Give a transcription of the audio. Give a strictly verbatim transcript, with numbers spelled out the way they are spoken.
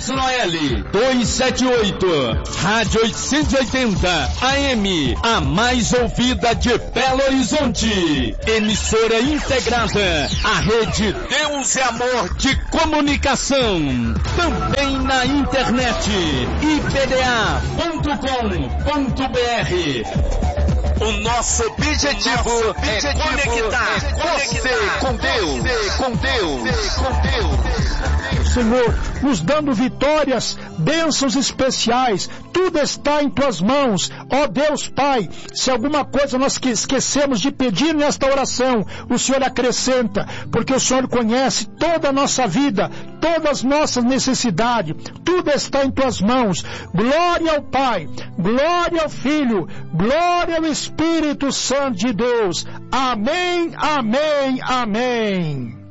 Y duzentos e setenta e oito, Rádio oitocentos e oitenta A M, a mais ouvida de Belo Horizonte. Emissora integrada à rede Deus é Amor de Comunicação. Também na internet, i p d a ponto com ponto b r. O nosso objetivo, o nosso objetivo é conectar, é conectar você com Deus, você com Deus, com Deus. Senhor, nos dando vitórias, bênçãos especiais, tudo está em tuas mãos. Ó Deus Pai, se alguma coisa nós esquecemos de pedir nesta oração, o Senhor acrescenta, porque o Senhor conhece toda a nossa vida, todas as nossas necessidades, tudo está em tuas mãos. Glória ao Pai, glória ao Filho, glória ao Espírito Santo de Deus. Amém, amém, amém.